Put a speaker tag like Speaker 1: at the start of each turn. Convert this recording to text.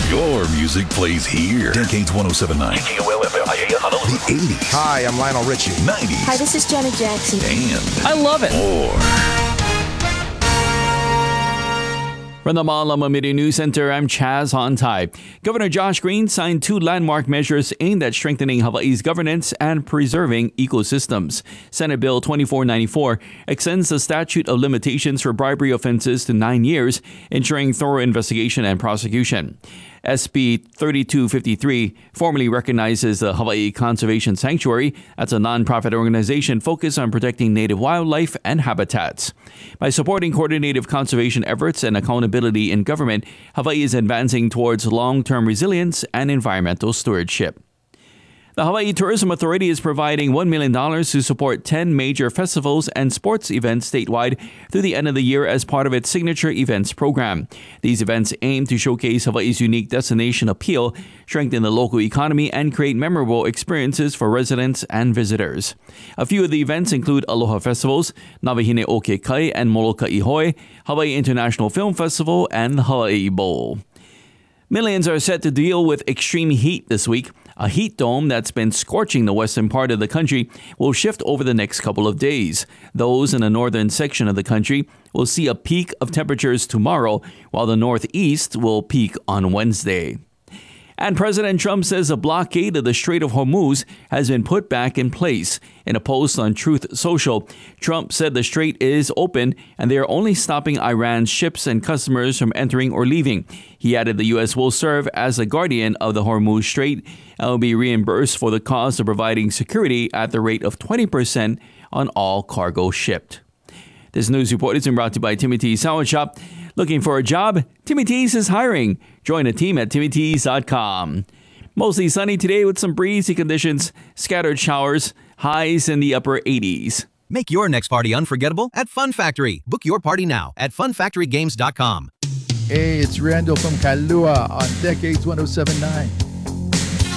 Speaker 1: Your music plays here. Decades 1079. The 80s.
Speaker 2: Hi, I'm Lionel Richie.
Speaker 1: 90s.
Speaker 3: Hi, this is Janet Jackson.
Speaker 1: And
Speaker 4: I love it.
Speaker 1: more.
Speaker 4: From the Malama Media News Center, I'm Chaz Hontai. Governor Josh Green signed 2 landmark measures aimed at strengthening Hawaii's governance and preserving ecosystems. Senate Bill 2494 extends the statute of limitations for bribery offenses to 9 years, ensuring thorough investigation and prosecution. SB 3253 formally recognizes the Hawaii Conservation Sanctuary as a nonprofit organization focused on protecting native wildlife and habitats. By supporting coordinated conservation efforts and accountability in government, Hawaii is advancing towards long-term resilience and environmental stewardship. The Hawaii Tourism Authority is providing $1 million to support 10 major festivals and sports events statewide through the end of the year as part of its Signature Events program. These events aim to showcase Hawaii's unique destination appeal, strengthen the local economy, and create memorable experiences for residents and visitors. A few of the events include Aloha Festivals, Nawahine o Ke Kai and Moloka Ihoi, Hawaii International Film Festival, and the Hawaii Bowl. Millions are set to deal with extreme heat this week. A heat dome that's been scorching the western part of the country will shift over the next couple of days. Those in the northern section of the country will see a peak of temperatures tomorrow, while the northeast will peak on Wednesday. And President Trump says a blockade of the Strait of Hormuz has been put back in place. In a post on Truth Social, Trump said the strait is open and they are only stopping Iran's ships and customers from entering or leaving. He added the U.S. will serve as a guardian of the Hormuz Strait and will be reimbursed for the cost of providing security at the rate of 20% on all cargo shipped. This news report is brought to you by Timothy Sour Shop. Looking for a job? Timmy T's is hiring. Join the team at timmytees.com. Mostly sunny today with some breezy conditions, scattered showers, highs in the upper 80s.
Speaker 5: Make your next party unforgettable at Fun Factory. Book your party now at funfactorygames.com.
Speaker 6: Hey, it's Randall from Kailua on Decades 1079.